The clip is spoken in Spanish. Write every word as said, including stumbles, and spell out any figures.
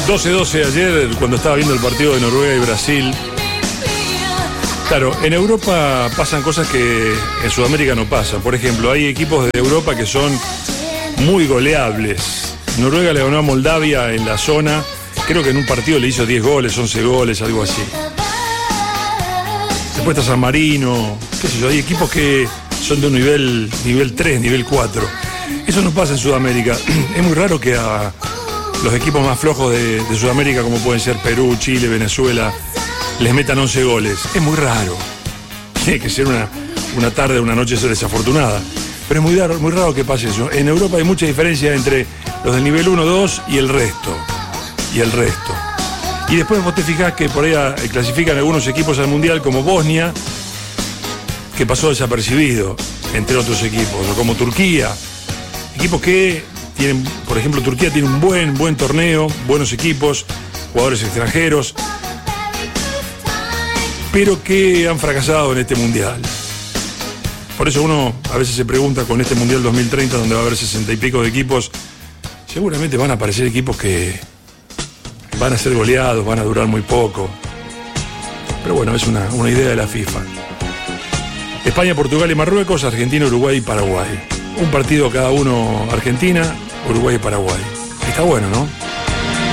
doce doce ayer, cuando estaba viendo el partido de Noruega y Brasil. Claro, en Europa pasan cosas que en Sudamérica no pasan. Por ejemplo, hay equipos de Europa que son muy goleables. Noruega le ganó a Moldavia en la zona. Creo que en un partido le hizo diez goles, once goles, algo así. Después está San Marino, qué sé yo, hay equipos que son de un nivel, nivel tres, nivel cuatro. Eso no pasa en Sudamérica. Es muy raro que a los equipos más flojos de, de Sudamérica, como pueden ser Perú, Chile, Venezuela, les metan once goles. Es muy raro. Tiene que ser una, una tarde, una noche desafortunada. Pero es muy raro, muy raro que pase eso. En Europa hay mucha diferencia entre los del nivel uno, dos y el resto. Y el resto. Y después vos te fijás que por ahí clasifican algunos equipos al Mundial, como Bosnia, que pasó desapercibido, entre otros equipos, o como Turquía. Equipos que tienen, por ejemplo, Turquía tiene un buen, buen torneo, buenos equipos, jugadores extranjeros, pero que han fracasado en este Mundial. Por eso uno a veces se pregunta, con este Mundial dos mil treinta, donde va a haber sesenta y pico de equipos, seguramente van a aparecer equipos que van a ser goleados, van a durar muy poco. Pero bueno, es una, una idea de la FIFA. España, Portugal y Marruecos, Argentina, Uruguay y Paraguay. Un partido cada uno, Argentina, Uruguay y Paraguay. Está bueno, ¿no?